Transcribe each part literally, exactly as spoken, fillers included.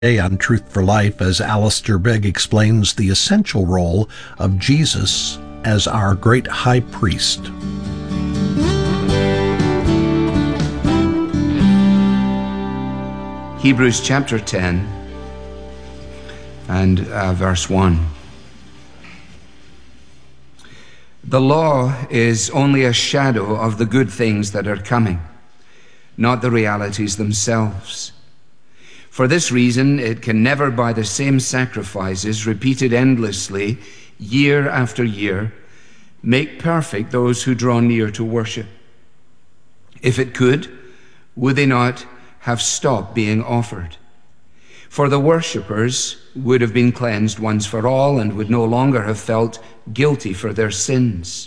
Today on Truth for Life, as Alistair Begg explains the essential role of Jesus as our great high priest. Hebrews chapter ten and uh, verse one. The law is only a shadow of the good things that are coming, not the realities themselves. For this reason, it can never, by the same sacrifices repeated endlessly, year after year, make perfect those who draw near to worship. If it could, would they not have stopped being offered? For the worshippers would have been cleansed once for all and would no longer have felt guilty for their sins.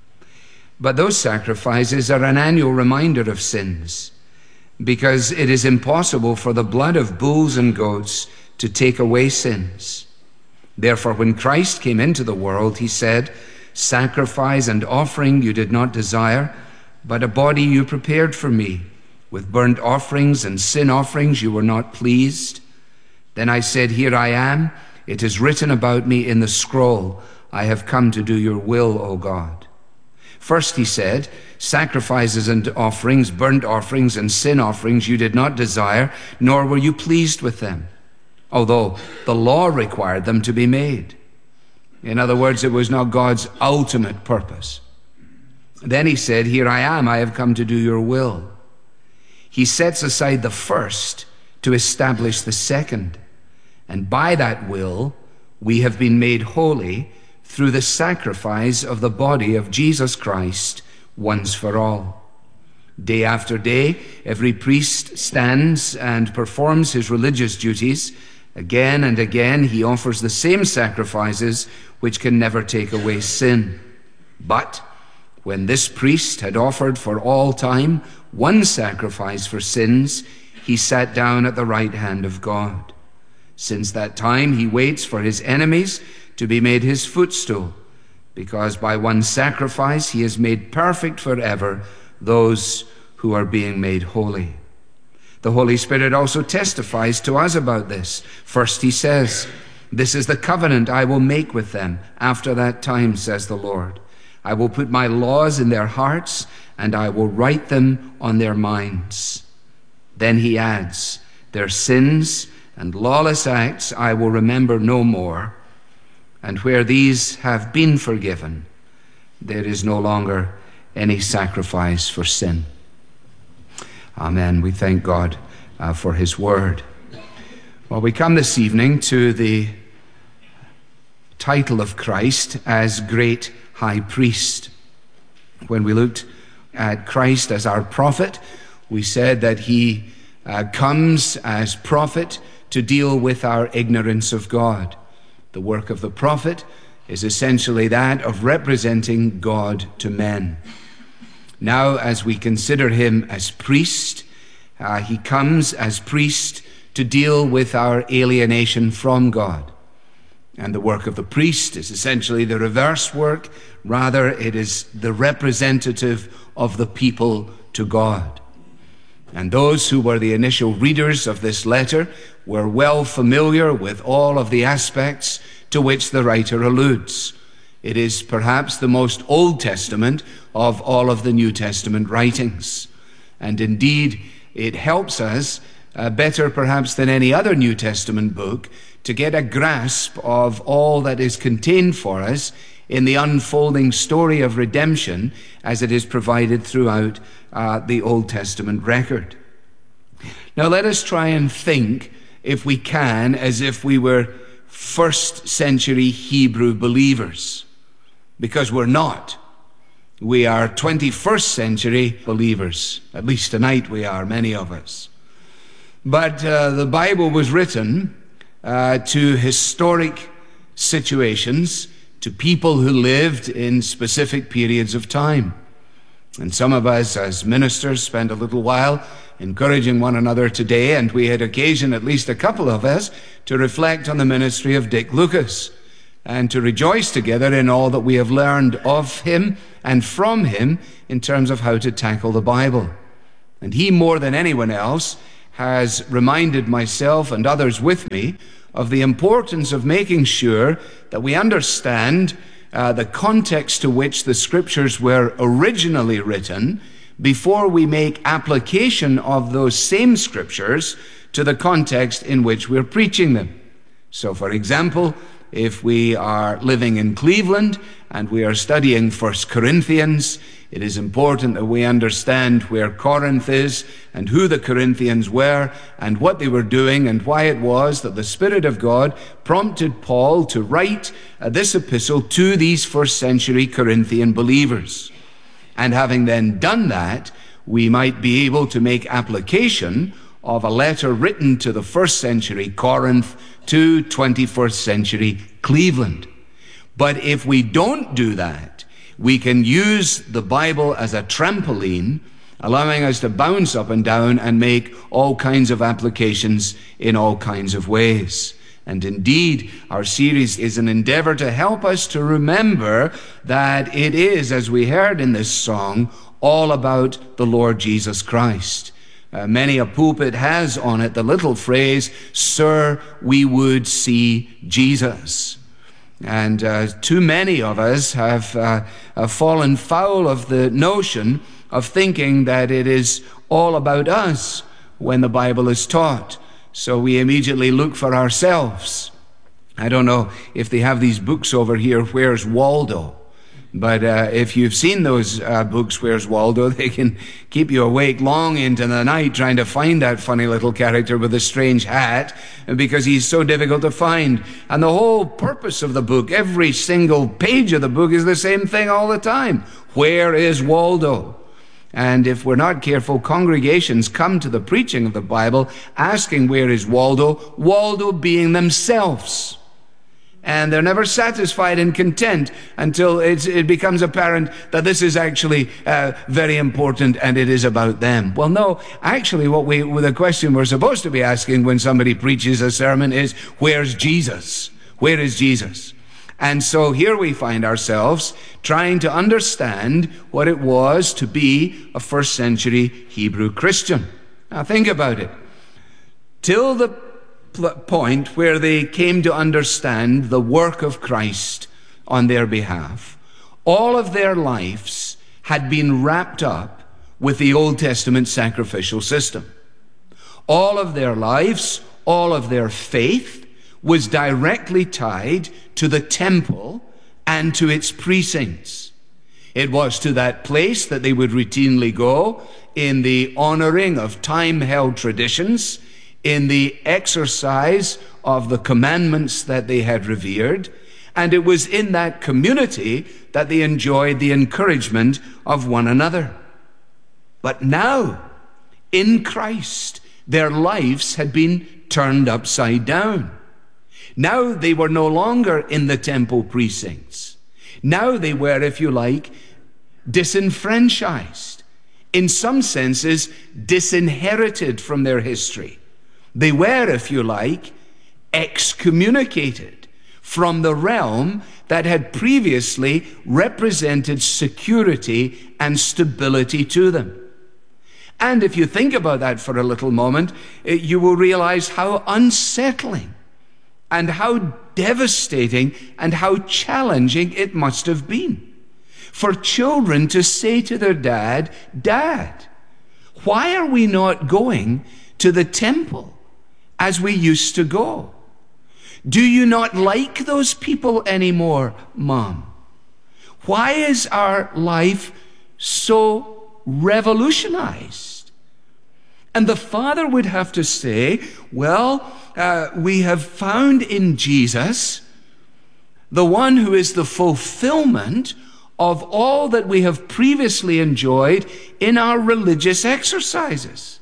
But those sacrifices are an annual reminder of sins, because it is impossible for the blood of bulls and goats to take away sins. Therefore, when Christ came into the world, he said, "Sacrifice and offering you did not desire, but a body you prepared for me. With burnt offerings and sin offerings you were not pleased. Then I said, Here I am. It is written about me in the scroll. I have come to do your will, O God." First he said, "Sacrifices and offerings, burnt offerings and sin offerings you did not desire, nor were you pleased with them, although the law required them to be made." In other words, it was not God's ultimate purpose. Then he said, "Here I am, I have come to do your will." He sets aside the first to establish the second, and by that will we have been made holy through the sacrifice of the body of Jesus Christ once for all. Day after day, every priest stands and performs his religious duties. Again and again, he offers the same sacrifices which can never take away sin. But when this priest had offered for all time one sacrifice for sins, he sat down at the right hand of God. Since that time, he waits for his enemies to be made his footstool, because by one sacrifice he has made perfect forever those who are being made holy. The Holy Spirit also testifies to us about this. First he says, "This is the covenant I will make with them after that time, says the Lord. I will put my laws in their hearts, and I will write them on their minds." Then he adds, "Their sins and lawless acts I will remember no more. And where these have been forgiven, there is no longer any sacrifice for sin." Amen. We thank God uh, for his word. Well, we come this evening to the title of Christ as Great High Priest. When we looked at Christ as our prophet, we said that he uh, comes as prophet to deal with our ignorance of God. The work of the prophet is essentially that of representing God to men. Now, as we consider him as priest, uh, he comes as priest to deal with our alienation from God. And the work of the priest is essentially the reverse work. Rather, it is the representative of the people to God. And those who were the initial readers of this letter were well familiar with all of the aspects to which the writer alludes. It is perhaps the most Old Testament of all of the New Testament writings. And indeed, it helps us, uh, better perhaps than any other New Testament book, to get a grasp of all that is contained for us in the unfolding story of redemption as it is provided throughout uh, the Old Testament record. Now let us try and think, if we can, as if we were first century Hebrew believers, because we're not. We are twenty-first century believers. At least tonight we are, many of us. But uh, the Bible was written uh, to historic situations, to people who lived in specific periods of time. And some of us as ministers spend a little while encouraging one another today, and we had occasion, at least a couple of us, to reflect on the ministry of Dick Lucas and to rejoice together in all that we have learned of him and from him in terms of how to tackle the Bible. And he, more than anyone else, has reminded myself and others with me of the importance of making sure that we understand uh, the context to which the Scriptures were originally written before we make application of those same Scriptures to the context in which we're preaching them. So, for example, if we are living in Cleveland and we are studying First Corinthians, it is important that we understand where Corinth is and who the Corinthians were and what they were doing and why it was that the Spirit of God prompted Paul to write uh, this epistle to these first century Corinthian believers. And having then done that, we might be able to make application of a letter written to the first century Corinth to twenty-first century Cleveland. But if we don't do that, we can use the Bible as a trampoline, allowing us to bounce up and down and make all kinds of applications in all kinds of ways. And indeed, our series is an endeavor to help us to remember that it is, as we heard in this song, all about the Lord Jesus Christ. Uh, many a pulpit has on it the little phrase, "Sir, we would see Jesus." And uh, too many of us have uh, uh, fallen foul of the notion of thinking that it is all about us when the Bible is taught. So we immediately look for ourselves. I don't know if they have these books over here, Where's Waldo? But uh, if you've seen those uh, books, Where's Waldo, they can keep you awake long into the night trying to find that funny little character with a strange hat, because he's so difficult to find. And the whole purpose of the book, every single page of the book, is the same thing all the time. Where is Waldo? And if we're not careful, congregations come to the preaching of the Bible asking, where is Waldo? Waldo being themselves. And they're never satisfied and content until it's, it becomes apparent that this is actually uh, very important and it is about them. Well, no, actually what we, the question we're supposed to be asking when somebody preaches a sermon is, where's Jesus? Where is Jesus? And so here we find ourselves trying to understand what it was to be a first century Hebrew Christian. Now think about it. Till the point where they came to understand the work of Christ on their behalf, all of their lives had been wrapped up with the Old Testament sacrificial system. All of their lives, all of their faith was directly tied to the temple and to its precincts. It was to that place that they would routinely go in the honoring of time-held traditions, in the exercise of the commandments that they had revered, and it was in that community that they enjoyed the encouragement of one another. But now, in Christ, their lives had been turned upside down. Now they were no longer in the temple precincts. Now they were, if you like, disenfranchised. In some senses, disinherited from their history. They were, if you like, excommunicated from the realm that had previously represented security and stability to them. And if you think about that for a little moment, you will realize how unsettling and how devastating and how challenging it must have been for children to say to their dad, "Dad, why are we not going to the temple as we used to go? Do you not like those people anymore, Mom? Why is our life so revolutionized?" And the father would have to say, well, uh, we have found in Jesus the one who is the fulfillment of all that we have previously enjoyed in our religious exercises.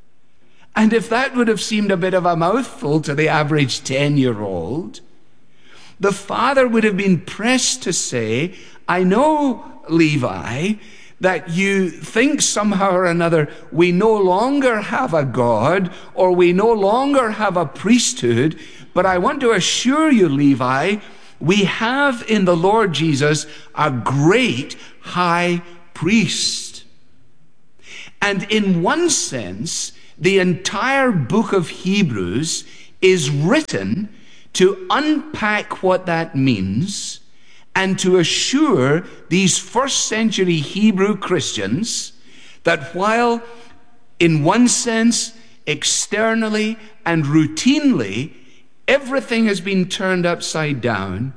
And if that would have seemed a bit of a mouthful to the average ten-year-old, the father would have been pressed to say, "I know, Levi, that you think somehow or another we no longer have a God or we no longer have a priesthood, but I want to assure you, Levi, we have in the Lord Jesus a great high priest." And in one sense, The entire book of Hebrews is written to unpack what that means and to assure these first century Hebrew Christians that while in one sense, externally and routinely, everything has been turned upside down,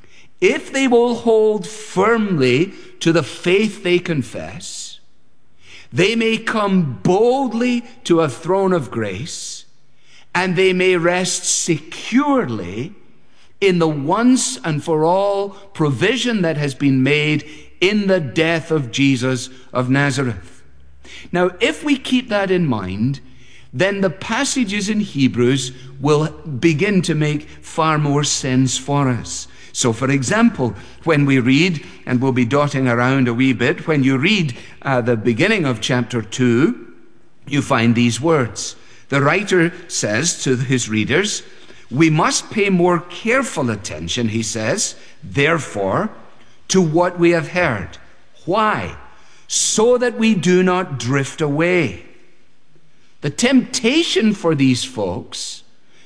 if they will hold firmly to the faith they confess, they may come boldly to a throne of grace, and they may rest securely in the once and for all provision that has been made in the death of Jesus of Nazareth. Now, if we keep that in mind, then the passages in Hebrews will begin to make far more sense for us. So, for example, when we read, and we'll be dotting around a wee bit, when you read uh, the beginning of chapter two, you find these words. The writer says to his readers, we must pay more careful attention, he says, therefore, to what we have heard. Why? So that we do not drift away. The temptation for these folks,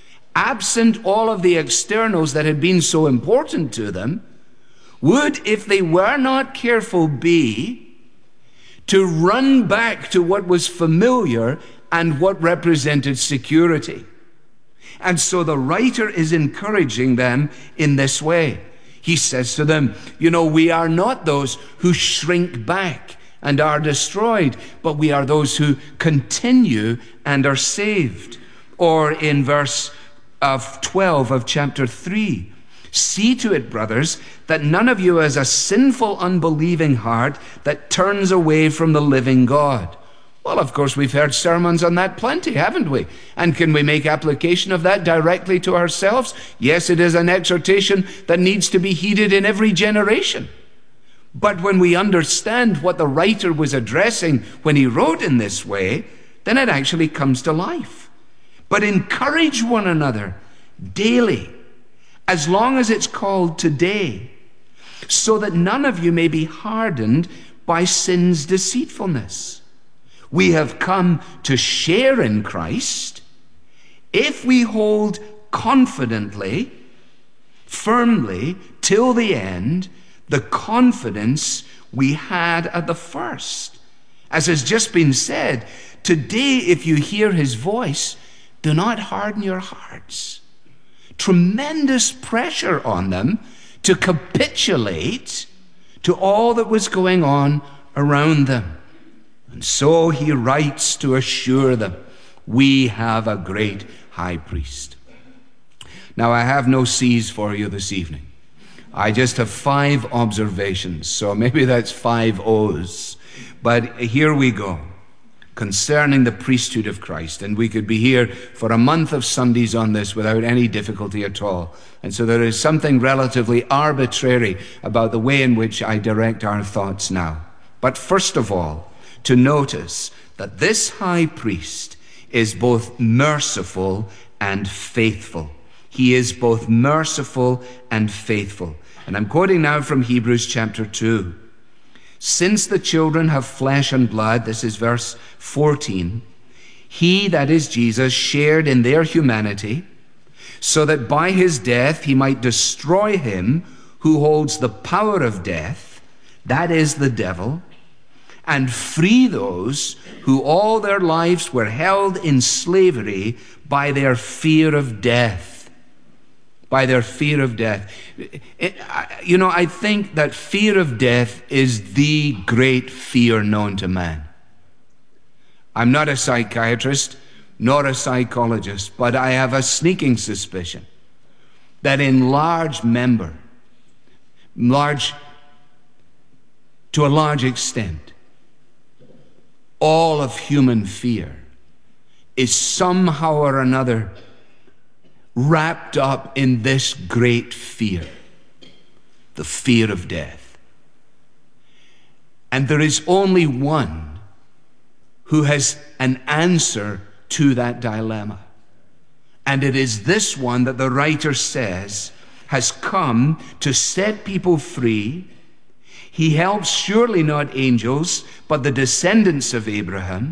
absent all of the externals that had been so important to them, would, if they were not careful, be to run back to what was familiar and what represented security. And so the writer is encouraging them in this way. He says to them, you know, we are not those who shrink back and are destroyed, but we are those who continue and are saved. Or in verse of twelve of chapter three, see to it, brothers, that none of you has a sinful, unbelieving heart that turns away from the living God. Well, of course, we've heard sermons on that plenty, haven't we? And can we make application of that directly to ourselves? Yes, it is an exhortation that needs to be heeded in every generation. But when we understand what the writer was addressing when he wrote in this way, then it actually comes to life. But encourage one another daily, as long as it's called today, so that none of you may be hardened by sin's deceitfulness. We have come to share in Christ if we hold confidently, firmly, till the end, the confidence we had at the first. As has just been said, today, if you hear his voice, do not harden your hearts. Tremendous pressure on them to capitulate to all that was going on around them. And so he writes to assure them, we have a great high priest. Now, I have no C's for you this evening. I just have five observations, so maybe that's five O's. But here we go, concerning the priesthood of Christ. And we could be here for a month of Sundays on this without any difficulty at all. And so there is something relatively arbitrary about the way in which I direct our thoughts now. But first of all, to notice that this high priest is both merciful and faithful. He is both merciful and faithful. And I'm quoting now from Hebrews chapter two. Since the children have flesh and blood, this is verse fourteen, he, that is Jesus, shared in their humanity, so that by his death he might destroy him who holds the power of death, that is the devil, and free those who all their lives were held in slavery by their fear of death. By their fear of death. It, I, you know, I think that fear of death is the great fear known to man. I'm not a psychiatrist, nor a psychologist, but I have a sneaking suspicion that in large member, large, to a large extent, all of human fear is somehow or another wrapped up in this great fear, the fear of death. And there is only one who has an answer to that dilemma. And it is this one that the writer says has come to set people free. He helps surely not angels, but the descendants of Abraham.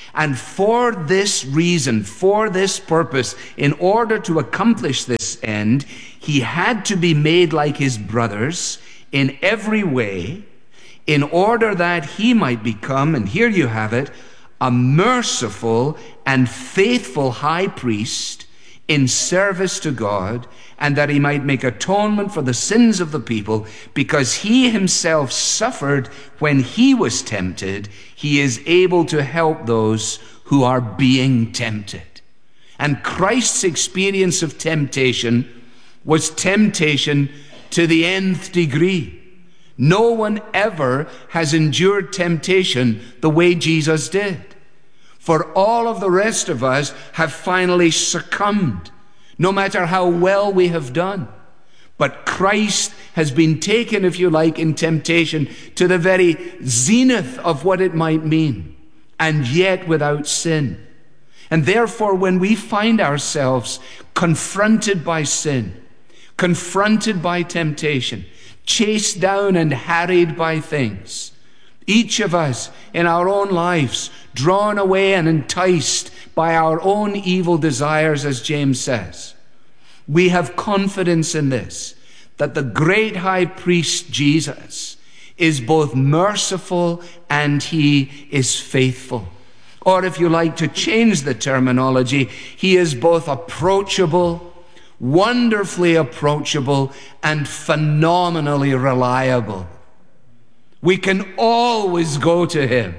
And for this reason, for this purpose, in order to accomplish this end, he had to be made like his brothers in every way, in order that he might become, and here you have it, a merciful and faithful high priest in service to God, and that he might make atonement for the sins of the people. Because he himself suffered when he was tempted, he is able to help those who are being tempted. And Christ's experience of temptation was temptation to the nth degree. No one ever has endured temptation the way Jesus did. For all of the rest of us have finally succumbed, no matter how well we have done. But Christ has been taken, if you like, in temptation to the very zenith of what it might mean, and yet without sin. And therefore, when we find ourselves confronted by sin, confronted by temptation, chased down and harried by things, each of us in our own lives, drawn away and enticed by our own evil desires, as James says, we have confidence in this, that the great high priest Jesus is both merciful and he is faithful. Or if you like to change the terminology, he is both approachable, wonderfully approachable, and phenomenally reliable. We can always go to him.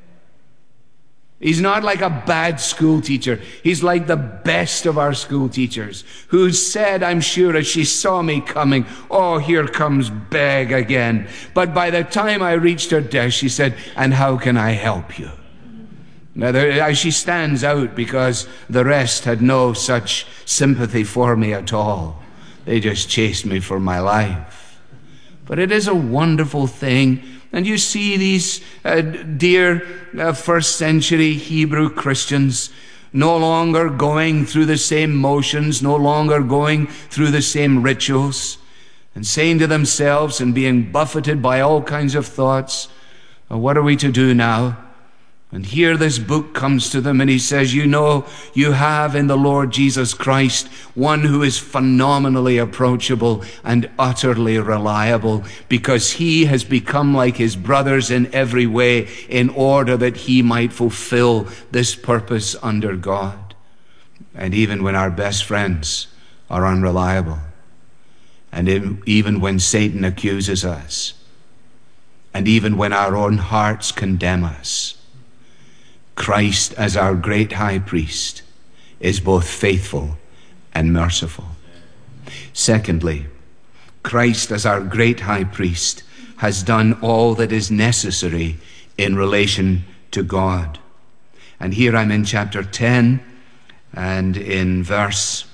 He's not like a bad school teacher. He's like the best of our school teachers, who said, I'm sure, as she saw me coming, oh, here comes Beg again. But by the time I reached her desk, she said, and how can I help you? Now, there, she stands out because the rest had no such sympathy for me at all. They just chased me for my life. But it is a wonderful thing. And you see these uh, dear uh, first century Hebrew Christians no longer going through the same motions, no longer going through the same rituals, and saying to themselves and being buffeted by all kinds of thoughts, oh, what are we to do now? And here this book comes to them and he says, you know, you have in the Lord Jesus Christ one who is phenomenally approachable and utterly reliable, because he has become like his brothers in every way in order that he might fulfill this purpose under God. And even when our best friends are unreliable, and even when Satan accuses us, and even when our own hearts condemn us, Christ, as our great high priest, is both faithful and merciful. Secondly, Christ, as our great high priest, has done all that is necessary in relation to God. And here I'm in chapter ten, and in verse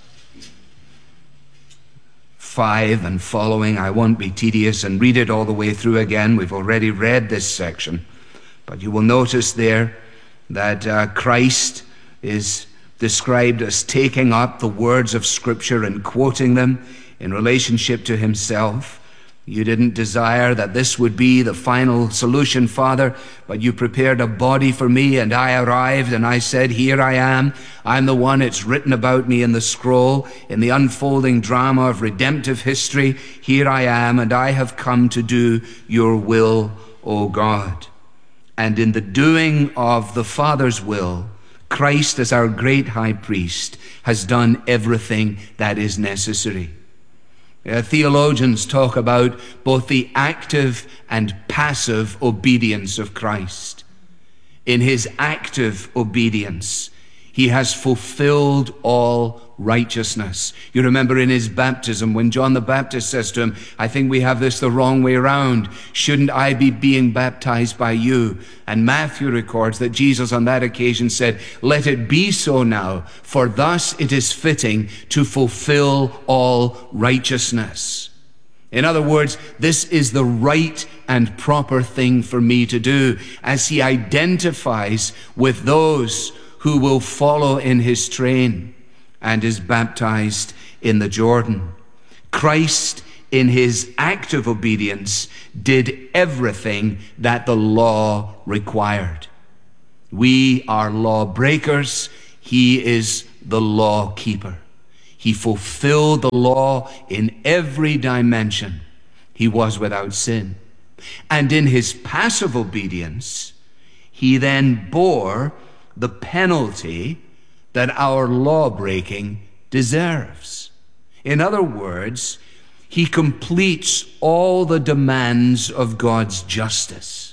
five and following. I won't be tedious and read it all the way through again. We've already read this section. But you will notice there that uh, Christ is described as taking up the words of Scripture and quoting them in relationship to himself. You didn't desire that this would be the final solution, Father, but you prepared a body for me, and I arrived, and I said, here I am. I'm the one. It's written about me in the scroll, in the unfolding drama of redemptive history. Here I am, and I have come to do your will, O God. And in the doing of the Father's will, Christ, as our great high priest, has done everything that is necessary. Uh, theologians talk about both the active and passive obedience of Christ. In his active obedience, he has fulfilled all righteousness. You remember in his baptism, when John the Baptist says to him, I think we have this the wrong way around. Shouldn't I be being baptized by you? And Matthew records that Jesus on that occasion said, let it be so now, for thus it is fitting to fulfill all righteousness. In other words, this is the right and proper thing for me to do, as he identifies with those who will follow in his train and is baptized in the Jordan. Christ, in his active obedience, did everything that the law required. We are lawbreakers. He is the law keeper. He fulfilled the law in every dimension. He was without sin. And in his passive obedience, he then bore the penalty that our law-breaking deserves. In other words, he completes all the demands of God's justice.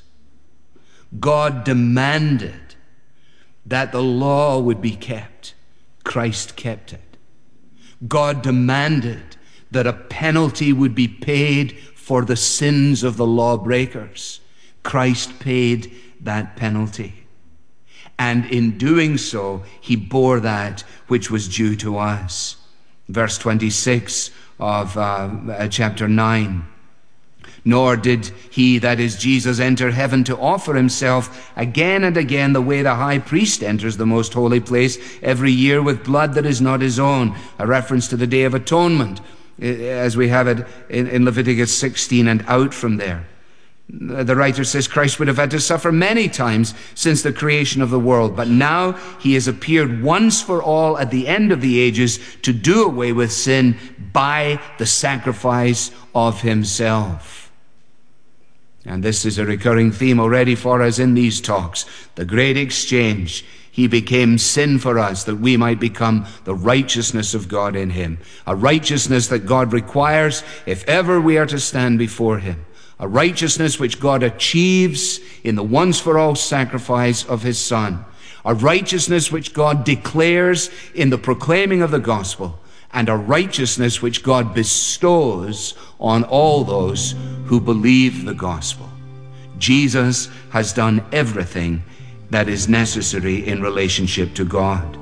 God demanded that the law would be kept. Christ kept it. God demanded that a penalty would be paid for the sins of the lawbreakers. Christ paid that penalty. And in doing so, he bore that which was due to us. Verse twenty-six of uh, chapter nine. Nor did he, that is Jesus, enter heaven to offer himself again and again the way the high priest enters the most holy place every year with blood that is not his own. A reference to the Day of Atonement, as we have it in, in Leviticus sixteen and out from there. The writer says Christ would have had to suffer many times since the creation of the world, but now he has appeared once for all at the end of the ages to do away with sin by the sacrifice of himself. And this is a recurring theme already for us in these talks. The great exchange. He became sin for us that we might become the righteousness of God in him. A righteousness that God requires if ever we are to stand before him. A righteousness which God achieves in the once-for-all sacrifice of his Son. A righteousness which God declares in the proclaiming of the gospel. And a righteousness which God bestows on all those who believe the gospel. Jesus has done everything that is necessary in relationship to God.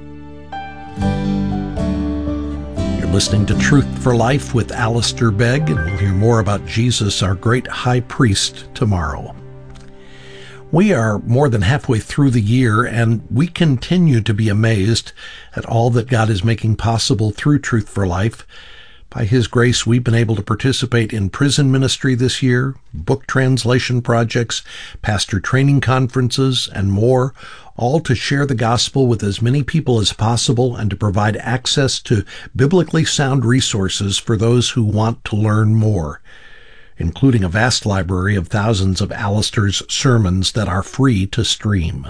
Listening to Truth for Life with Alistair Begg, and we'll hear more about Jesus, our great high priest, tomorrow. We are more than halfway through the year, and we continue to be amazed at all that God is making possible through Truth for Life. By his grace, we've been able to participate in prison ministry this year, book translation projects, pastor training conferences, and more, all to share the gospel with as many people as possible and to provide access to biblically sound resources for those who want to learn more, including a vast library of thousands of Alistair's sermons that are free to stream.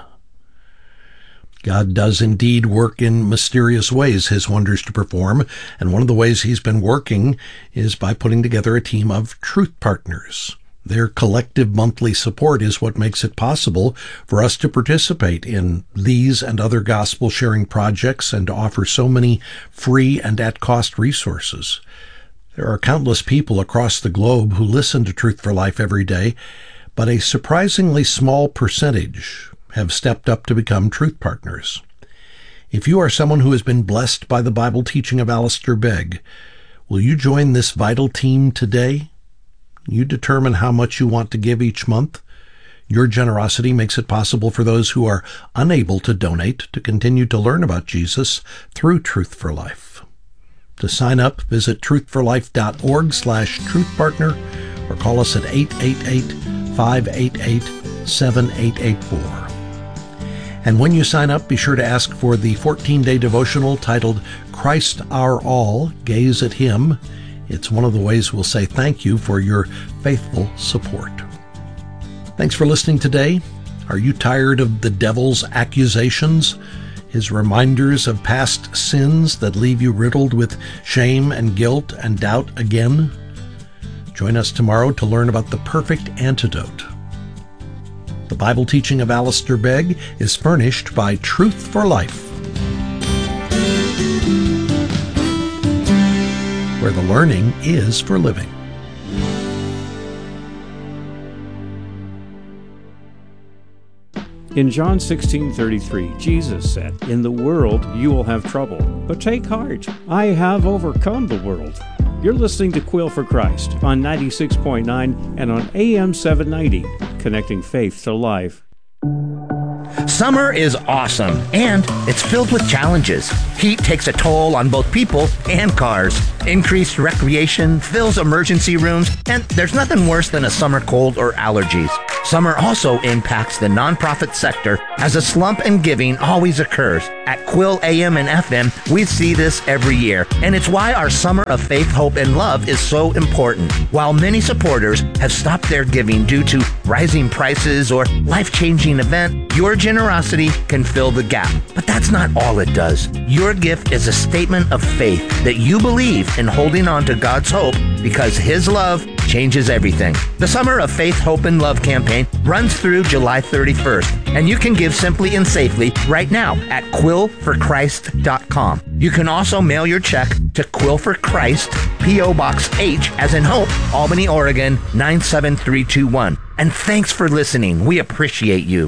God does indeed work in mysterious ways, his wonders to perform, and one of the ways he's been working is by putting together a team of truth partners. Their collective monthly support is what makes it possible for us to participate in these and other gospel-sharing projects and to offer so many free and at-cost resources. There are countless people across the globe who listen to Truth for Life every day, but a surprisingly small percentage have stepped up to become truth partners. If you are someone who has been blessed by the Bible teaching of Alistair Begg, will you join this vital team today? You determine how much you want to give each month. Your generosity makes it possible for those who are unable to donate to continue to learn about Jesus through Truth for Life. To sign up, visit truthforlife.org slash truthpartner or call us at eight eight eight, five eight eight, seven eight eight four. And when you sign up, be sure to ask for the fourteen-day devotional titled Christ Our All, Gaze at Him. It's one of the ways we'll say thank you for your faithful support. Thanks for listening today. Are you tired of the devil's accusations, his reminders of past sins that leave you riddled with shame and guilt and doubt again? Join us tomorrow to learn about the perfect antidote. The Bible teaching of Alistair Begg is furnished by Truth for Life, where the learning is for living. In John sixteen thirty-three, Jesus said, "In the world you will have trouble, but take heart, I have overcome the world." You're listening to Quill for Christ on ninety-six point nine and on A M seven ninety, connecting faith to life. Summer is awesome, and it's filled with challenges. Heat takes a toll on both people and cars. Increased recreation fills emergency rooms, and there's nothing worse than a summer cold or allergies. Summer also impacts the nonprofit sector as a slump in giving always occurs. At Quill A M and F M, we see this every year, and it's why our Summer of Faith, Hope, and Love is so important. While many supporters have stopped their giving due to rising prices or life-changing event, your generosity can fill the gap. But that's not all it does. Your gift is a statement of faith that you believe in holding on to God's hope because His love changes everything. The Summer of Faith, Hope, and Love campaign runs through July thirty-first, and you can give simply and safely right now at quill for christ dot com. You can also mail your check to Quill for Christ, P O. Box H, as in Hope, Albany, Oregon, nine seven three two one. And thanks for listening. We appreciate you.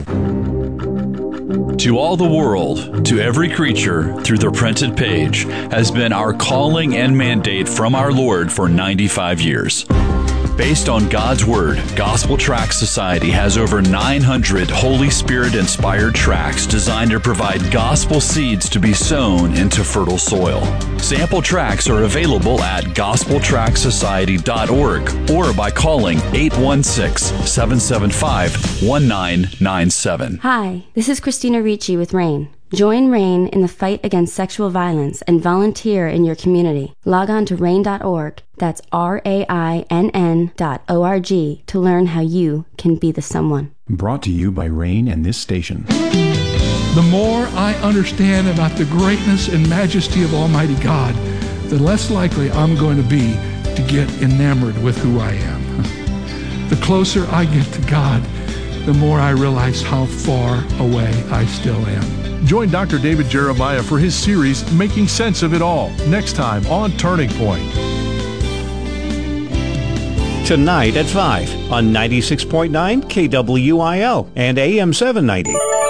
To all the world, to every creature, through the printed page, has been our calling and mandate from our Lord for ninety-five years. Based on God's Word, Gospel Tract Society has over nine hundred Holy Spirit-inspired tracts designed to provide gospel seeds to be sown into fertile soil. Sample tracts are available at gospel tract society dot org or by calling eight one six, seven seven five, one nine nine seven. Hi, this is Christina Ricci with RAIN. Join RAIN in the fight against sexual violence and volunteer in your community. Log on to rain dot org, that's R A I N N dot O R G, to learn how you can be the someone. Brought to you by RAIN and this station. The more I understand about the greatness and majesty of Almighty God, the less likely I'm going to be to get enamored with who I am. The closer I get to God, the more I realize how far away I still am. Join Doctor David Jeremiah for his series, Making Sense of It All, next time on Turning Point. Tonight at five on ninety-six point nine K W I L and A M seven ninety.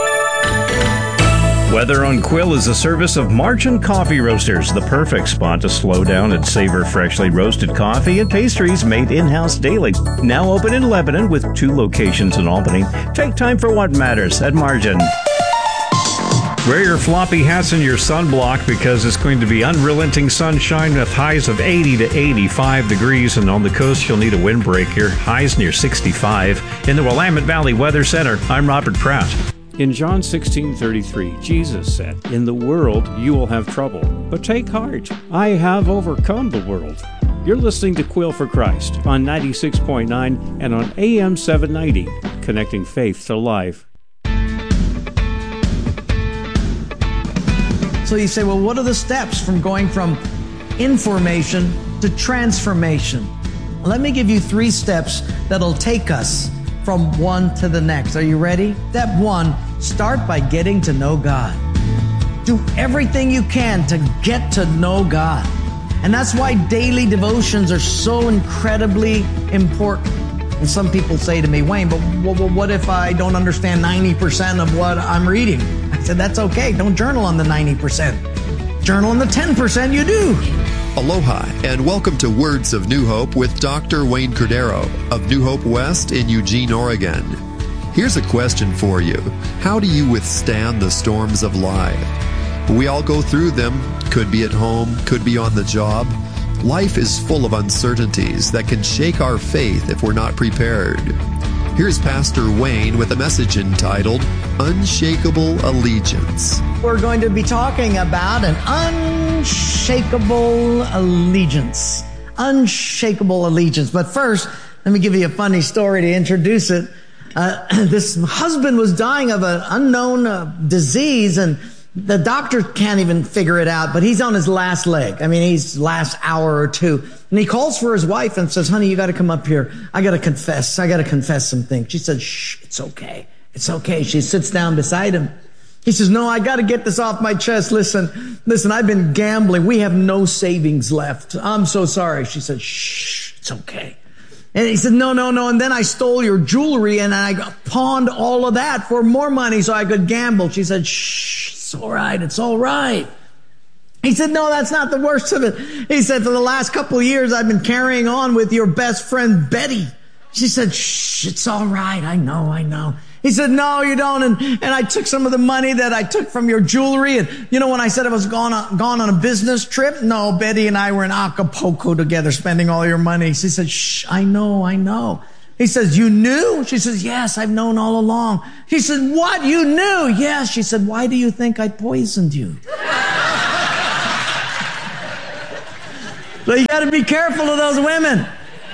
Weather on Quill is a service of Marchant Coffee Roasters, the perfect spot to slow down and savor freshly roasted coffee and pastries made in-house daily. Now open in Lebanon with two locations in Albany. Take time for what matters at Marchant. Wear your floppy hats and your sunblock because it's going to be unrelenting sunshine with highs of eighty to eighty-five degrees, and on the coast you'll need a windbreaker, highs near sixty-five. In the Willamette Valley Weather Center, I'm Robert Pratt. In John sixteen thirty-three, Jesus said, "In the world you will have trouble, but take heart. I have overcome the world." You're listening to Quill for Christ on ninety-six point nine and on A M seven ninety, connecting faith to life. So you say, well, what are the steps from going from information to transformation? Let me give you three steps that'll take us from one to the next. Are you ready? Step one, start by getting to know God. Do everything you can to get to know God. And that's why daily devotions are so incredibly important. And some people say to me, Wayne, but what if I don't understand ninety percent of what I'm reading? I said, that's okay. Don't journal on the ninety percent. Journal on the ten percent you do. Aloha, and welcome to Words of New Hope with Doctor Wayne Cordero of New Hope West in Eugene, Oregon. Here's a question for you. How do you withstand the storms of life? We all go through them. Could be at home, could be on the job. Life is full of uncertainties that can shake our faith if we're not prepared. Here's Pastor Wayne with a message entitled Unshakable Allegiance. We're going to be talking about an unshakable allegiance. Unshakable allegiance. But first, let me give you a funny story to introduce it. Uh, this husband was dying of an unknown uh, disease, and the doctor can't even figure it out, but he's on his last leg. I mean, he's last hour or two. And he calls for his wife and says, honey, you got to come up here. I got to confess. I got to confess some things. She said, shh, it's okay. It's okay. She sits down beside him. He says, no, I got to get this off my chest. Listen, listen, I've been gambling. We have no savings left. I'm so sorry. She said, shh, it's okay. And he said, no, no, no. And then I stole your jewelry and I pawned all of that for more money so I could gamble. She said, shh. It's all right. It's all right. He said, no, that's not the worst of it. He said, for the last couple of years, I've been carrying on with your best friend, Betty. She said, shh, it's all right. I know, I know. He said, no, you don't. And, and I took some of the money that I took from your jewelry. And you know, when I said I was gone on, gone on a business trip, no, Betty and I were in Acapulco together spending all your money. She said, shh, I know, I know. He says, you knew? She says, yes, I've known all along. He said, what? You knew? Yes. She said, why do you think I poisoned you? So you got to be careful of those women.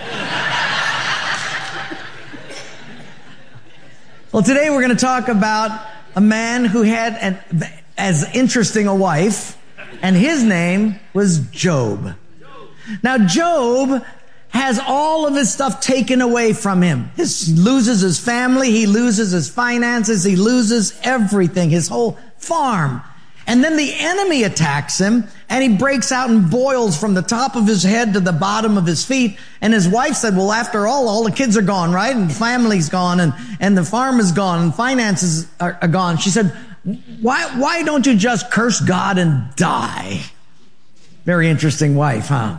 Well, today we're going to talk about a man who had an, as interesting a wife, and his name was Job. Now, Job has all of his stuff taken away from him. He loses his family, he loses his finances, he loses everything, his whole farm. And then the enemy attacks him, and he breaks out in boils from the top of his head to the bottom of his feet. And his wife said, well, after all, all the kids are gone, right? And the family's gone, and, and the farm is gone, and finances are, are gone. She said, why, why don't you just curse God and die? Very interesting wife, huh?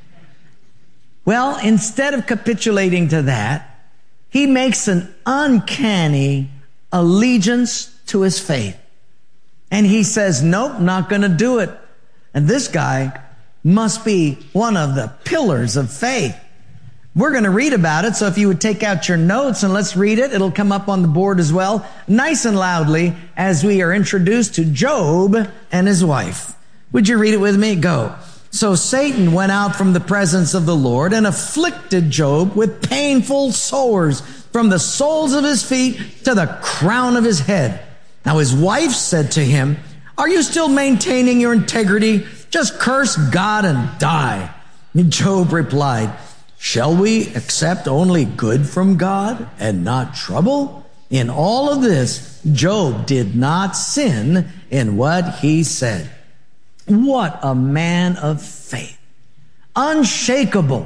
Well, instead of capitulating to that, he makes an uncanny allegiance to his faith. And he says, nope, not going to do it. And this guy must be one of the pillars of faith. We're going to read about it. So if you would take out your notes and let's read it, it'll come up on the board as well, nice and loudly, as we are introduced to Job and his wife. Would you read it with me? Go. So Satan went out from the presence of the Lord and afflicted Job with painful sores from the soles of his feet to the crown of his head. Now his wife said to him, are you still maintaining your integrity? Just curse God and die. And Job replied, shall we accept only good from God and not trouble? In all of this, Job did not sin in what he said. What a man of faith. Unshakable,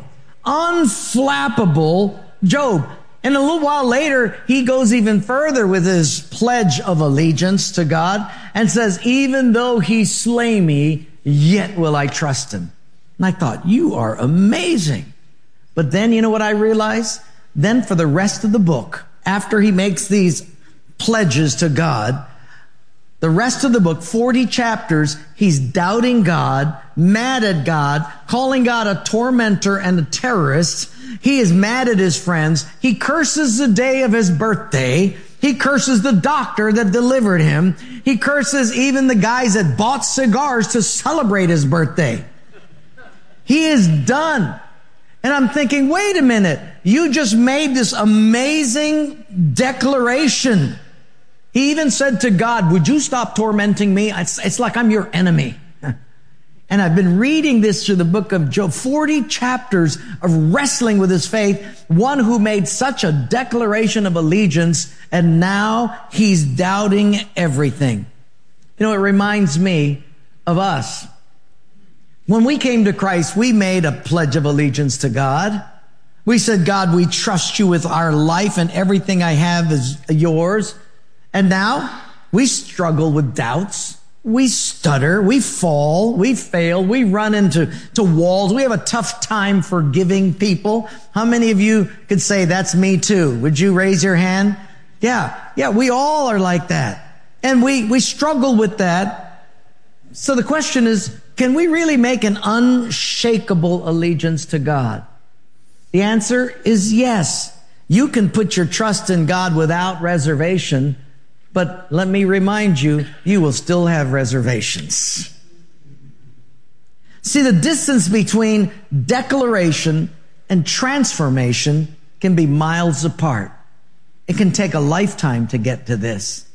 unflappable Job. And a little while later, he goes even further with his pledge of allegiance to God and says, even though he slay me, yet will I trust him. And I thought, you are amazing. But then, you know what I realized? Then for the rest of the book, after he makes these pledges to God, the rest of the book, forty chapters, he's doubting God, mad at God, calling God a tormentor and a terrorist. He is mad at his friends. He curses the day of his birthday. He curses the doctor that delivered him. He curses even the guys that bought cigars to celebrate his birthday. He is done. And I'm thinking, wait a minute. You just made this amazing declaration. He even said to God, would you stop tormenting me? It's, it's like I'm your enemy. And I've been reading this through the book of Job, forty chapters of wrestling with his faith, one who made such a declaration of allegiance, and now he's doubting everything. You know, it reminds me of us. When we came to Christ, we made a pledge of allegiance to God. We said, God, we trust you with our life, and everything I have is yours. And now we struggle with doubts. We stutter, we fall, we fail, we run into to walls. We have a tough time forgiving people. How many of you could say, that's me too? Would you raise your hand? Yeah, yeah, we all are like that. And we, we struggle with that. So the question is, can we really make an unshakable allegiance to God? The answer is yes. You can put your trust in God without reservation. But let me remind you, you will still have reservations. See, the distance between declaration and transformation can be miles apart. It can take a lifetime to get to this.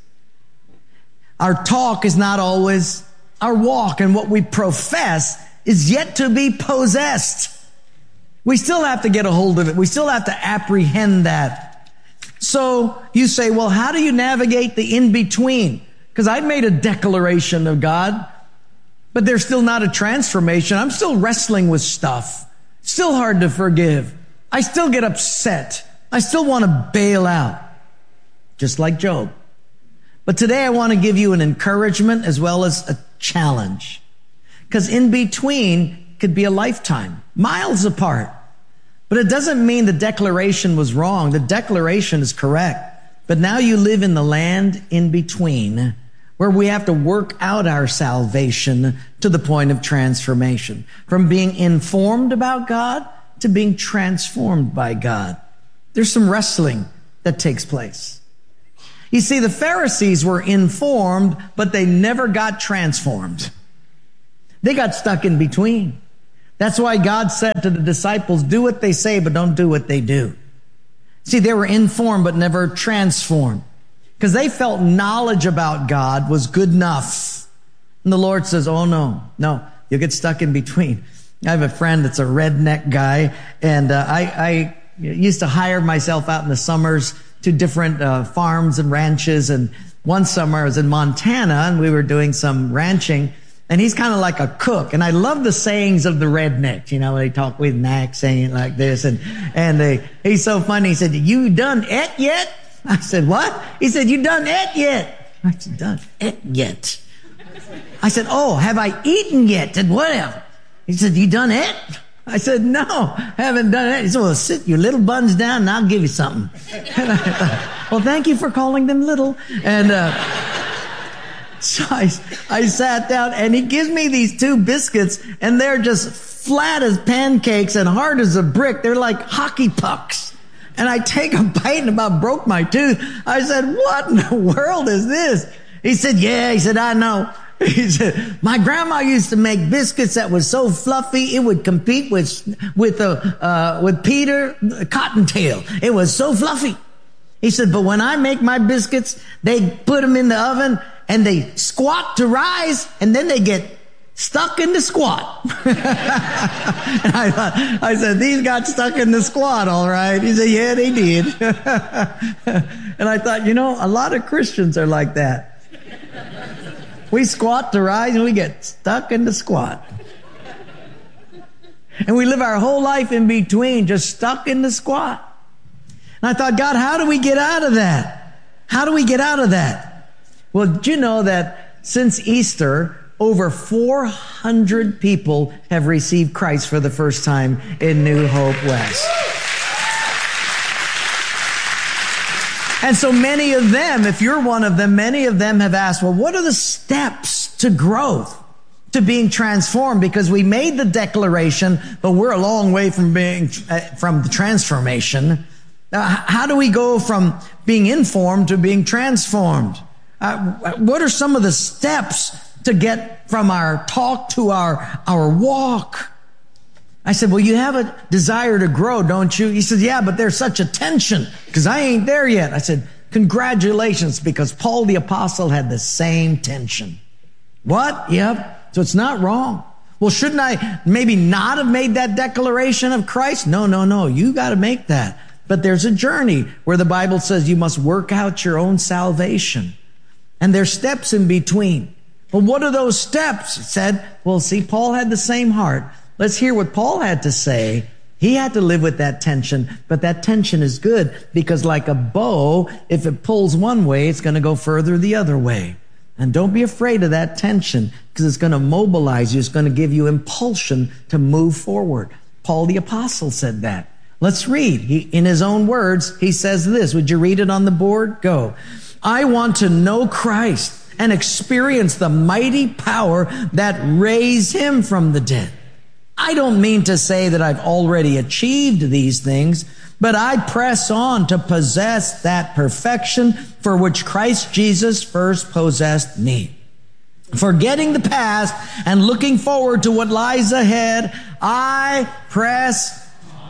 Our talk is not always our walk, and what we profess is yet to be possessed. We still have to get a hold of it. We still have to apprehend that. So you say, well, how do you navigate the in-between? Because I've made a declaration of God, but there's still not a transformation. I'm still wrestling with stuff. Still hard to forgive. I still get upset. I still want to bail out, just like Job. But today I want to give you an encouragement as well as a challenge. Because in between could be a lifetime, miles apart. But it doesn't mean the declaration was wrong. The declaration is correct. But now you live in the land in between, where we have to work out our salvation to the point of transformation, from being informed about God to being transformed by God. There's some wrestling that takes place. You see, the Pharisees were informed, but they never got transformed. They got stuck in between. That's why God said to the disciples, do what they say, but don't do what they do. See, they were informed, but never transformed, because they felt knowledge about God was good enough. And the Lord says, oh, no, no, you'll get stuck in between. I have a friend that's a redneck guy, and uh, I, I used to hire myself out in the summers to different uh, farms and ranches. And one summer I was in Montana, and we were doing some ranching, and he's kind of like a cook. And I love the sayings of the rednecks, you know, they talk with an accent like this. And, and they, he's so funny. He said, you done et yet? I said, what? He said, you done et yet? I said, done et yet? I said, oh, have I eaten yet? I said, whatever. He said, you done it? I said, no, haven't done it. He said, well, sit your little buns down and I'll give you something. And I thought, well, thank you for calling them little. And uh, so I, I sat down, and he gives me these two biscuits, and they're just flat as pancakes and hard as a brick. They're like hockey pucks. And I take a bite and about broke my tooth. I said, what in the world is this? He said, yeah. He said, I know. He said, my grandma used to make biscuits that was so fluffy, it would compete with, with, uh, uh, with Peter Cottontail. It was so fluffy. He said, but when I make my biscuits, they put them in the oven and they squat to rise, and then they get stuck in the squat. And I thought, I said, these got stuck in the squat, all right. He said, yeah, they did. And I thought, you know, a lot of Christians are like that. We squat to rise and we get stuck in the squat. And we live our whole life in between, just stuck in the squat. And I thought, God, how do we get out of that? How do we get out of that? Well, did you know that since Easter, over four hundred people have received Christ for the first time in New Hope West? And so many of them, if you're one of them, many of them have asked, well, what are the steps to growth, to being transformed? Because we made the declaration, but we're a long way from being, uh, from the transformation. Uh, how do we go from being informed to being transformed? Uh, what are some of the steps to get from our talk to our, our walk? I said, well, you have a desire to grow, don't you? He said, yeah, but there's such a tension because I ain't there yet. I said, congratulations, because Paul the Apostle had the same tension. What? Yep. So it's not wrong. Well, shouldn't I maybe not have made that declaration of Christ? No, no, no. You got to make that. But there's a journey where the Bible says you must work out your own salvation. And there's steps in between. Well, what are those steps? It said, well, see, Paul had the same heart. Let's hear what Paul had to say. He had to live with that tension, but that tension is good because like a bow, if it pulls one way, it's going to go further the other way. And don't be afraid of that tension because it's going to mobilize you. It's going to give you impulsion to move forward. Paul the Apostle said that. Let's read. He, in his own words, he says this. Would you read it on the board? Go. I want to know Christ and experience the mighty power that raised him from the dead. I don't mean to say that I've already achieved these things, but I press on to possess that perfection for which Christ Jesus first possessed me. Forgetting the past and looking forward to what lies ahead, I press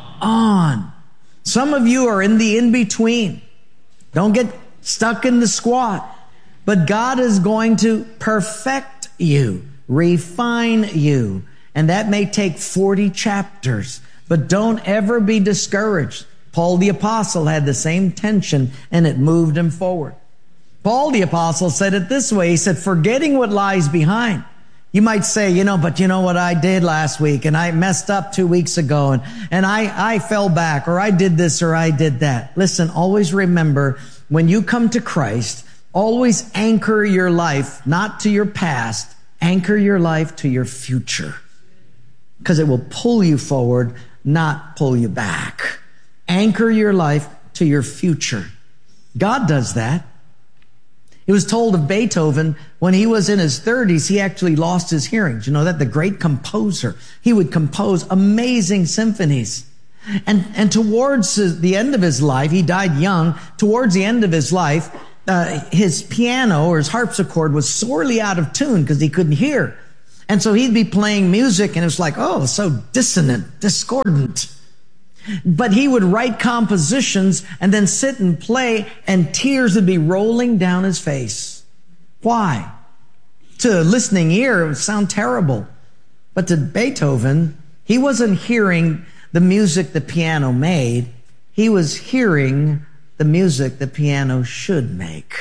on. Some of you are in the in-between. Don't get stuck in the squat. But God is going to perfect you, refine you. And that may take forty chapters, but don't ever be discouraged. Paul the Apostle had the same tension and it moved him forward. Paul the Apostle said it this way. He said, forgetting what lies behind. You might say, you know, but you know what I did last week and I messed up two weeks ago and, and I, I fell back or I did this or I did that. Listen, always remember when you come to Christ, always anchor your life, not to your past, anchor your life to your future. Because it will pull you forward, not pull you back. Anchor your life to your future. God does that. It was told of Beethoven when he was in his thirties, he actually lost his hearing. Do you know that? The great composer. He would compose amazing symphonies. And, and towards the end of his life, he died young. Towards the end of his life, uh, his piano or his harpsichord was sorely out of tune because he couldn't hear. And so he'd be playing music and it was like, oh, so dissonant, discordant. But he would write compositions and then sit and play and tears would be rolling down his face. Why? To a listening ear, it would sound terrible. But to Beethoven, he wasn't hearing the music the piano made. He was hearing the music the piano should make.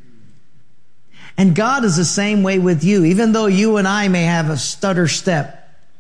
And God is the same way with you. Even though you and I may have a stutter step,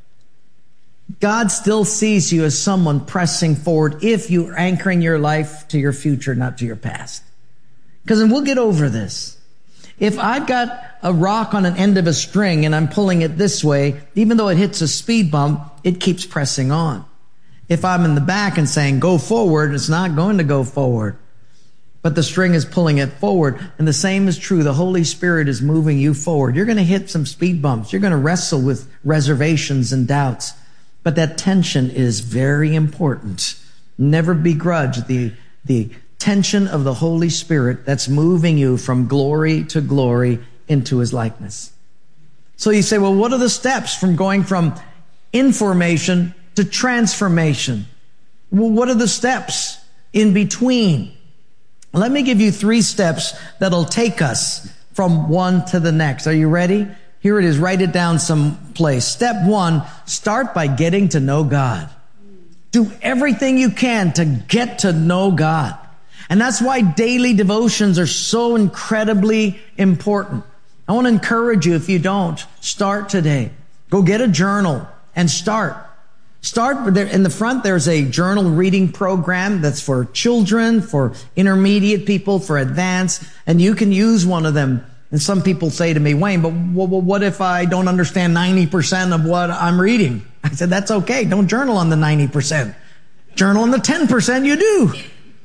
God still sees you as someone pressing forward if you're anchoring your life to your future, not to your past. Because, and we'll get over this. If I've got a rock on an end of a string and I'm pulling it this way, even though it hits a speed bump, it keeps pressing on. If I'm in the back and saying, go forward, it's not going to go forward. But the string is pulling it forward. And the same is true. The Holy Spirit is moving you forward. You're going to hit some speed bumps. You're going to wrestle with reservations and doubts. But that tension is very important. Never begrudge the, the tension of the Holy Spirit that's moving you from glory to glory into his likeness. So you say, well, what are the steps from going from information to transformation? Well, what are the steps in between? Let me give you three steps that'll take us from one to the next. Are you ready? Here it is. Write it down someplace. Step one, start by getting to know God. Do everything you can to get to know God. And that's why daily devotions are so incredibly important. I want to encourage you, if you don't, start today. Go get a journal and start. Start there in the front. There's a journal reading program that's for children, for intermediate people, for advanced, and you can use one of them. And some people say to me, Wayne, but what if I don't understand ninety percent of what I'm reading? I said, that's okay. Don't journal on the ninety percent. Journal on the ten percent you do.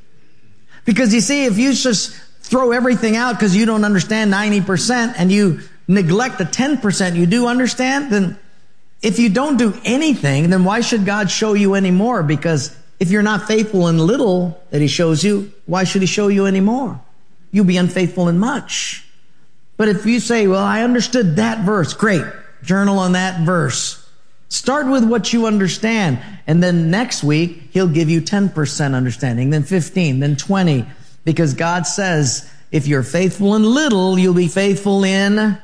Because you see, if you just throw everything out because you don't understand ninety percent and you neglect the ten percent you do understand, then if you don't do anything, then why should God show you any more? Because if you're not faithful in little that he shows you, why should he show you any more? You'll be unfaithful in much. But if you say, well, I understood that verse, great. Journal on that verse. Start with what you understand. And then next week, he'll give you ten percent understanding, then fifteen, then twenty. Because God says, if you're faithful in little, you'll be faithful in.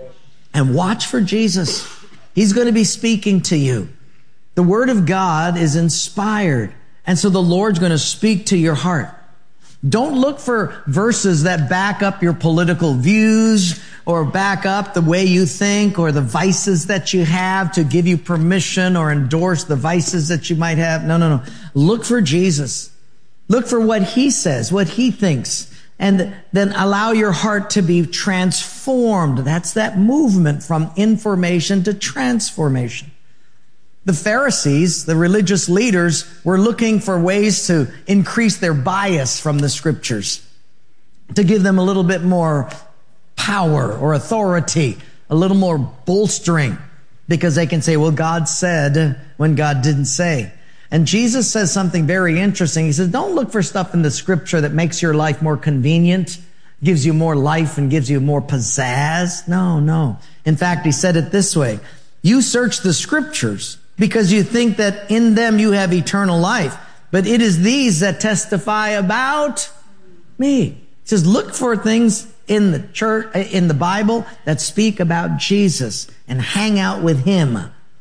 And watch for Jesus. He's going to be speaking to you. The Word of God is inspired. And so the Lord's going to speak to your heart. Don't look for verses that back up your political views or back up the way you think or the vices that you have to give you permission or endorse the vices that you might have. No, no, no. Look for Jesus. Look for what he says, what he thinks, and then allow your heart to be transformed. That's that movement from information to transformation. The Pharisees, the religious leaders, were looking for ways to increase their bias from the scriptures, to give them a little bit more power or authority, a little more bolstering, because they can say, well, God said when God didn't say. And Jesus says something very interesting. He says, don't look for stuff in the scripture that makes your life more convenient, gives you more life and gives you more pizzazz. No, no. In fact, he said it this way. You search the scriptures because you think that in them you have eternal life. But it is these that testify about me. He says, look for things in the church, in the Bible that speak about Jesus and hang out with him.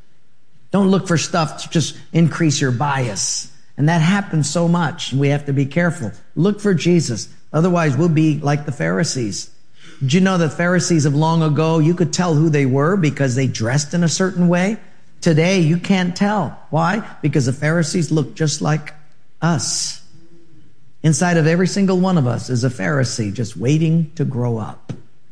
Don't look for stuff to just increase your bias. And that happens so much. We have to be careful. Look for Jesus. Otherwise, we'll be like the Pharisees. Did you know that Pharisees of long ago, you could tell who they were because they dressed in a certain way? Today, you can't tell. Why? Because the Pharisees look just like us. Inside of every single one of us is a Pharisee just waiting to grow up.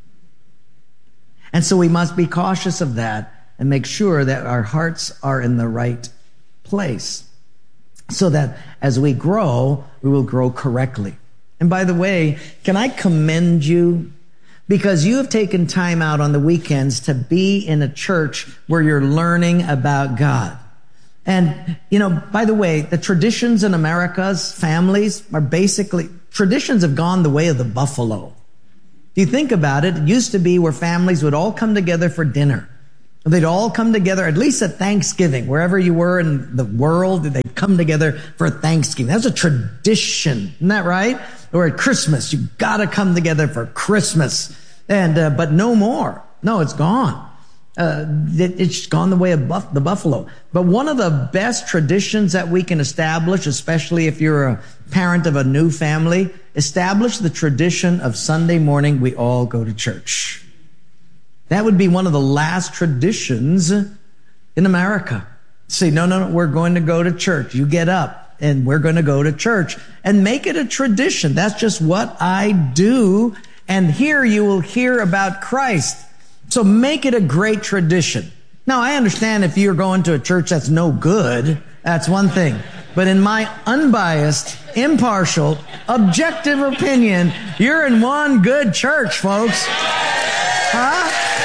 And so we must be cautious of that and make sure that our hearts are in the right place so that as we grow, we will grow correctly. And by the way, can I commend you? Because you have taken time out on the weekends to be in a church where you're learning about God. And, you know, by the way, the traditions in America's families are basically, traditions have gone the way of the buffalo. If you think about it, it used to be where families would all come together for dinner. They'd all come together, at least at Thanksgiving, wherever you were in the world, they'd come together for Thanksgiving. That's a tradition, isn't that right? Or at Christmas, you gotta come together for Christmas. And, uh, but no more. No, it's gone. Uh, it, it's gone the way of buff, the buffalo. But one of the best traditions that we can establish, especially if you're a parent of a new family, establish the tradition of Sunday morning we all go to church. That would be one of the last traditions in America. Say, no, no, no, we're going to go to church. You get up and we're going to go to church and make it a tradition. That's just what I do. And here you will hear about Christ. So make it a great tradition. Now, I understand if you're going to a church that's no good, that's one thing. But in my unbiased, impartial, objective opinion, you're in one good church, folks. Huh?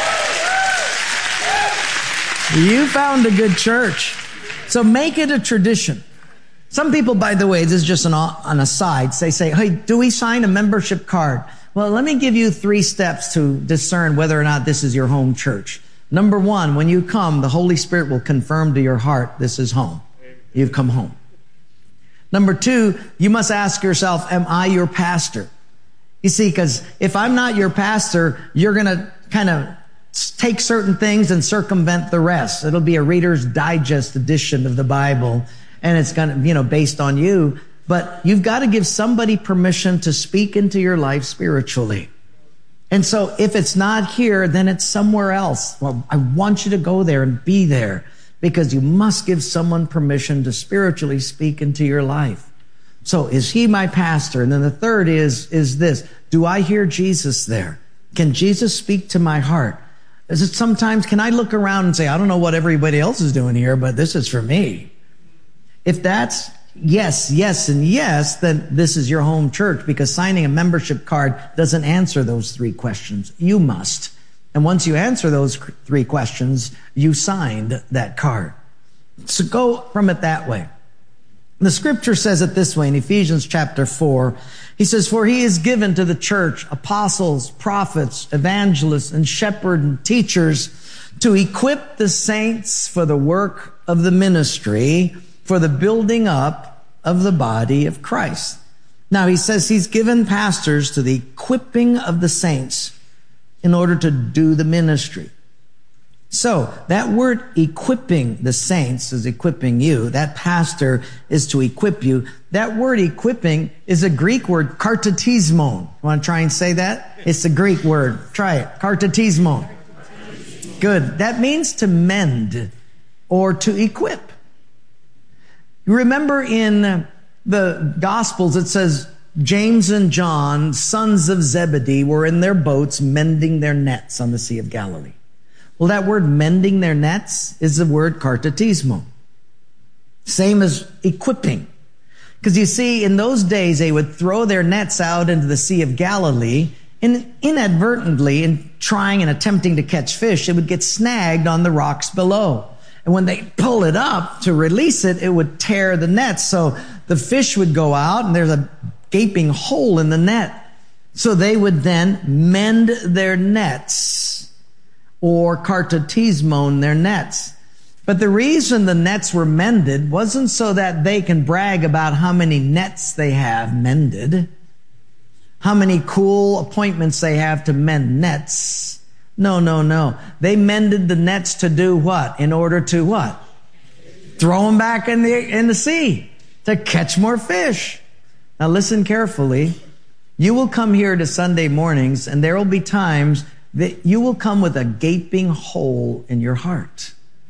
You found a good church. So make it a tradition. Some people, by the way, this is just an, an aside, they say, hey, do we sign a membership card? Well, let me give you three steps to discern whether or not this is your home church. Number one, when you come, the Holy Spirit will confirm to your heart, this is home. You've come home. Number two, you must ask yourself, am I your pastor? You see, because if I'm not your pastor, you're going to kind of take certain things and circumvent the rest. It'll be a Reader's Digest edition of the Bible, and it's going to, you know, based on you. But you've got to give somebody permission to speak into your life spiritually. And so if it's not here, then it's somewhere else. Well, I want you to go there and be there because you must give someone permission to spiritually speak into your life. So is he my pastor? And then the third is, is this. Do I hear Jesus there? Can Jesus speak to my heart? Is it sometimes, can I look around and say, I don't know what everybody else is doing here, but this is for me. If that's yes, yes, and yes, then this is your home church because signing a membership card doesn't answer those three questions. You must. And once you answer those three questions, you signed that card. So go from it that way. The scripture says it this way in Ephesians chapter four. He says, for he is given to the church apostles, prophets, evangelists, and shepherds and teachers to equip the saints for the work of the ministry, for the building up of the body of Christ. Now he says he's given pastors to the equipping of the saints in order to do the ministry. So that word equipping the saints is equipping you. That pastor is to equip you. That word equipping is a Greek word, kartatismon. Want to try and say that? It's a Greek word. Try it. Kartatismon. Good. That means to mend or to equip. You remember in the Gospels, it says James and John, sons of Zebedee, were in their boats mending their nets on the Sea of Galilee. Well, that word mending their nets is the word kartatismo. Same as equipping. Because you see, in those days, they would throw their nets out into the Sea of Galilee, and inadvertently, in trying and attempting to catch fish, it would get snagged on the rocks below. And when they pull it up to release it, it would tear the net. So the fish would go out and there's a gaping hole in the net. So they would then mend their nets or kartatismon their nets. But the reason the nets were mended wasn't so that they can brag about how many nets they have mended, how many cool appointments they have to mend nets. No, no, no. They mended the nets to do what? In order to what? Throw them back in the, in the sea to catch more fish. Now listen carefully. You will come here to Sunday mornings and there will be times that you will come with a gaping hole in your heart,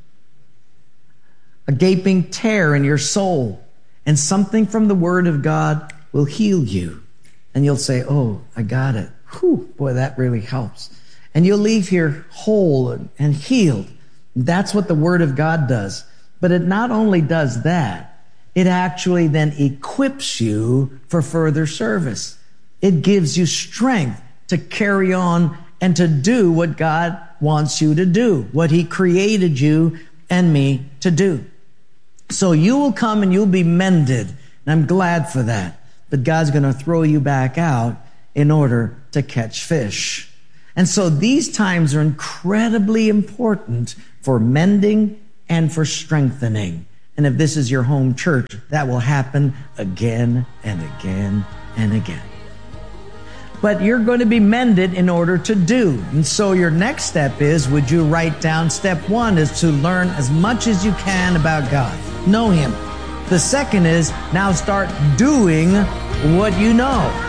a gaping tear in your soul, and something from the Word of God will heal you. And you'll say, oh, I got it. Whew, boy, that really helps. And you'll leave here whole and healed. That's what the Word of God does. But it not only does that, it actually then equips you for further service. It gives you strength to carry on and to do what God wants you to do, what He created you and me to do. So you will come and you'll be mended, and I'm glad for that. But God's going to throw you back out in order to catch fish. And so these times are incredibly important for mending and for strengthening. And if this is your home church, that will happen again and again and again. But you're going to be mended in order to do. And so your next step is, would you write down, step one is to learn as much as you can about God. Know Him. The second is, now start doing what you know.